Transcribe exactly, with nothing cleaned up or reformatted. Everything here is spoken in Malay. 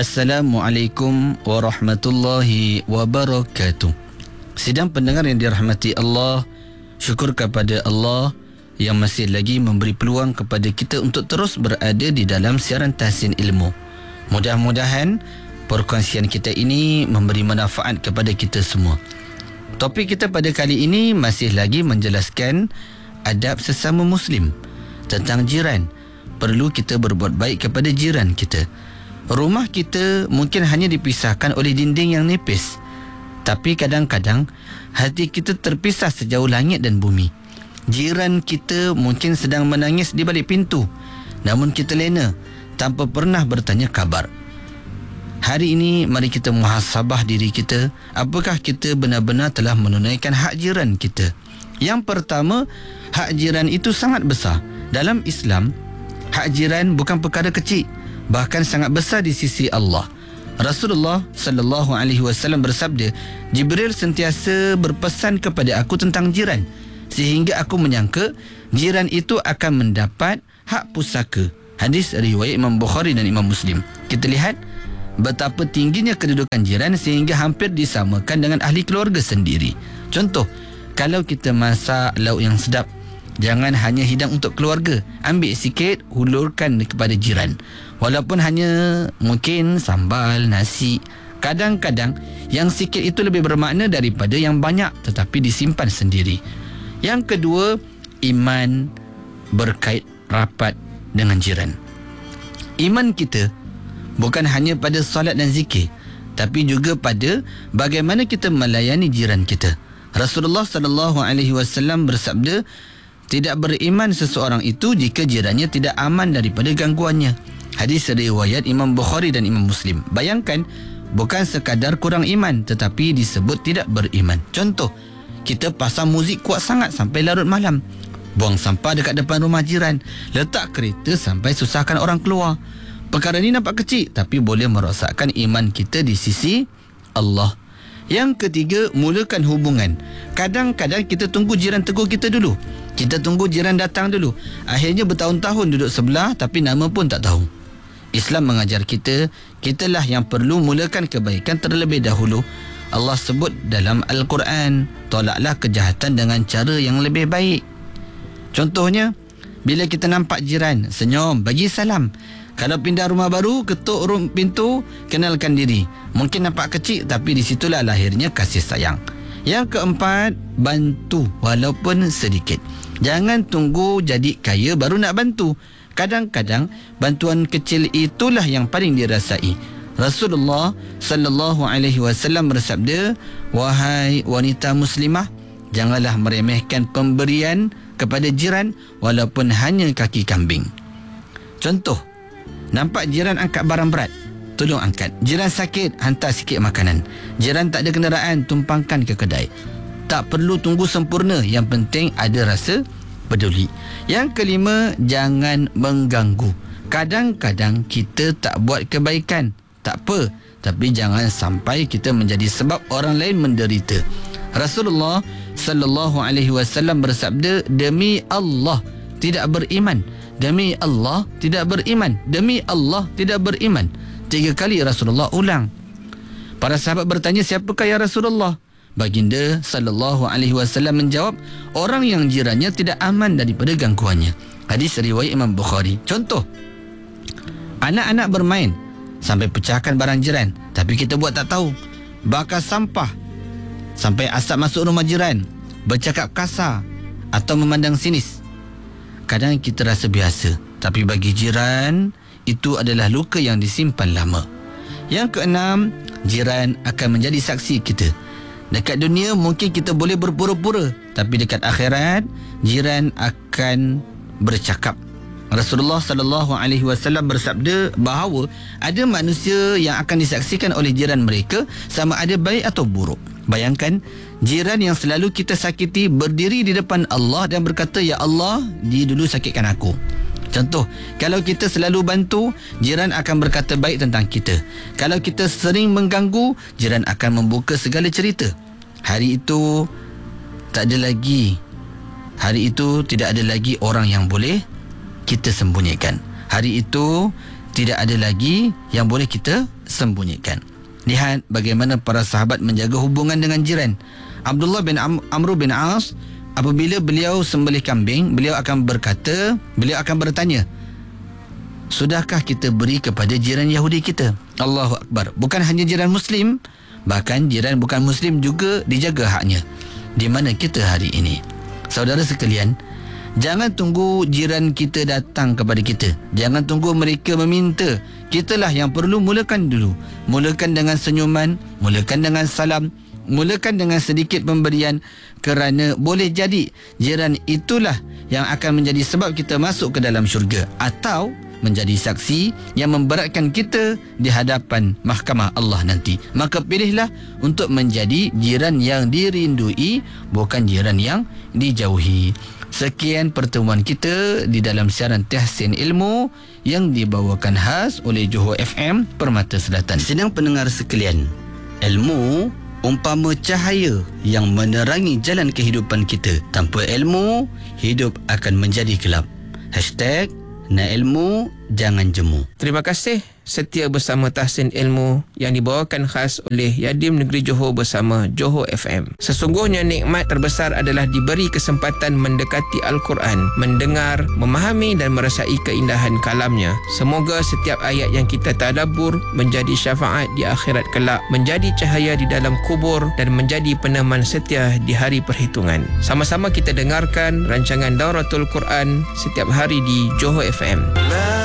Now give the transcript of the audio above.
Assalamualaikum warahmatullahi wabarakatuh. Sidang pendengar yang dirahmati Allah, syukur kepada Allah yang masih lagi memberi peluang kepada kita untuk terus berada di dalam siaran Tahsin Ilmu. Mudah-mudahan perkongsian kita ini memberi manfaat kepada kita semua. Topik kita pada kali ini masih lagi menjelaskan adab sesama Muslim tentang jiran. Perlu kita berbuat baik kepada jiran kita. Rumah kita mungkin hanya dipisahkan oleh dinding yang nipis, tapi kadang-kadang hati kita terpisah sejauh langit dan bumi. Jiran kita mungkin sedang menangis di balik pintu, namun kita lena tanpa pernah bertanya kabar. Hari ini mari kita muhasabah diri kita, apakah kita benar-benar telah menunaikan hak jiran kita. Yang pertama, hak jiran itu sangat besar. Dalam Islam, hak jiran bukan perkara kecil, bahkan sangat besar di sisi Allah. Rasulullah sallallahu alaihi wasallam bersabda, Jibril sentiasa berpesan kepada aku tentang jiran, sehingga aku menyangka jiran itu akan mendapat hak pusaka. Hadis riwayat Imam Bukhari dan Imam Muslim. Kita lihat betapa tingginya kedudukan jiran sehingga hampir disamakan dengan ahli keluarga sendiri. Contoh, kalau kita masak lauk yang sedap, jangan hanya hidang untuk keluarga. Ambil sikit, hulurkan kepada jiran. Walaupun hanya mungkin sambal, nasi. Kadang-kadang yang sikit itu lebih bermakna daripada yang banyak tetapi disimpan sendiri. Yang kedua, iman berkait rapat dengan jiran. Iman kita bukan hanya pada solat dan zikir, tapi juga pada bagaimana kita melayani jiran kita. Rasulullah sallallahu alaihi wasallam bersabda, tidak beriman seseorang itu jika jirannya tidak aman daripada gangguannya. Hadis riwayat Imam Bukhari dan Imam Muslim. Bayangkan, bukan sekadar kurang iman tetapi disebut tidak beriman. Contoh, kita pasang muzik kuat sangat sampai larut malam, buang sampah dekat depan rumah jiran, letak kereta sampai susahkan orang keluar. Perkara ini nampak kecil tapi boleh merosakkan iman kita di sisi Allah. Yang ketiga, mulakan hubungan. Kadang-kadang kita tunggu jiran tegur kita dulu. Kita tunggu jiran datang dulu. Akhirnya bertahun-tahun duduk sebelah tapi nama pun tak tahu. Islam mengajar kita, kitalah yang perlu mulakan kebaikan terlebih dahulu. Allah sebut dalam Al-Quran, tolaklah kejahatan dengan cara yang lebih baik. Contohnya, bila kita nampak jiran, senyum, bagi salam. Kalau pindah rumah baru, ketuk rum pintu, kenalkan diri. Mungkin nampak kecil tapi di situlah lahirnya kasih sayang. Yang keempat, bantu walaupun sedikit. Jangan tunggu jadi kaya baru nak bantu. Kadang-kadang bantuan kecil itulah yang paling dirasai. Rasulullah sallallahu alaihi wasallam bersabda, wahai wanita muslimah, janganlah meremehkan pemberian kepada jiran walaupun hanya kaki kambing. Contoh, nampak jiran angkat barang berat, tolong angkat. Jiran sakit, hantar sikit makanan. Jiran tak ada kenderaan, tumpangkan ke kedai. Tak perlu tunggu sempurna, yang penting ada rasa peduli. Yang kelima, jangan mengganggu. Kadang-kadang kita tak buat kebaikan, tak apa, tapi jangan sampai kita menjadi sebab orang lain menderita. Rasulullah sallallahu alaihi wasallam bersabda, demi Allah tidak beriman, demi Allah tidak beriman, demi Allah tidak beriman. Tiga kali Rasulullah ulang. Para sahabat bertanya, siapakah ya Rasulullah? Baginda sallallahu alaihi wasallam menjawab, orang yang jirannya tidak aman daripada gangguannya. Hadis riwayat Imam Bukhari. Contoh, anak-anak bermain sampai pecahkan barang jiran, tapi kita buat tak tahu. Bakar sampah sampai asap masuk rumah jiran, bercakap kasar atau memandang sinis. Kadang kita rasa biasa, tapi bagi jiran itu adalah luka yang disimpan lama. Yang keenam, jiran akan menjadi saksi kita. Dekat dunia mungkin kita boleh berpura-pura, tapi dekat akhirat jiran akan bercakap. Rasulullah sallallahu alaihi wasallam bersabda bahawa ada manusia yang akan disaksikan oleh jiran mereka sama ada baik atau buruk. Bayangkan, jiran yang selalu kita sakiti berdiri di depan Allah dan berkata, ya Allah, dia dulu sakitkan aku. Contoh, kalau kita selalu bantu, jiran akan berkata baik tentang kita. Kalau kita sering mengganggu, jiran akan membuka segala cerita. Hari itu tak ada lagi. Hari itu tidak ada lagi orang yang boleh kita sembunyikan. Hari itu Tidak ada lagi yang boleh kita sembunyikan. Lihat bagaimana para sahabat menjaga hubungan dengan jiran. Abdullah bin Am- Amr bin As, apabila beliau sembelih kambing, beliau akan berkata, beliau akan bertanya, sudahkah kita beri kepada jiran Yahudi kita? Allahu Akbar. Bukan hanya jiran Muslim, bahkan jiran bukan Muslim juga dijaga haknya. Di mana kita hari ini? Saudara sekalian, jangan tunggu jiran kita datang kepada kita. Jangan tunggu mereka meminta. Kitalah yang perlu mulakan dulu. Mulakan dengan senyuman, mulakan dengan salam, mulakan dengan sedikit pemberian, kerana boleh jadi jiran itulah yang akan menjadi sebab kita masuk ke dalam syurga, atau menjadi saksi yang memberatkan kita di hadapan mahkamah Allah nanti. Maka pilihlah untuk menjadi jiran yang dirindui, bukan jiran yang dijauhi. Sekian pertemuan kita di dalam siaran Tahsin Ilmu yang dibawakan khas oleh Johor F M Permata Selatan. Sedang pendengar sekalian, ilmu umpama cahaya yang menerangi jalan kehidupan kita. Tanpa ilmu, hidup akan menjadi gelap. Hashtag nak ilmu, jangan jemu. Terima kasih setia bersama Tahsin Ilmu yang dibawakan khas oleh Yadim Negeri Johor bersama Johor F M. Sesungguhnya nikmat terbesar adalah diberi kesempatan mendekati Al-Quran, mendengar, memahami dan merasai keindahan kalamnya. Semoga setiap ayat yang kita tadabbur menjadi syafaat di akhirat kelak, menjadi cahaya di dalam kubur dan menjadi peneman setia di hari perhitungan. Sama-sama kita dengarkan rancangan Dauratul Quran setiap hari di Johor F M.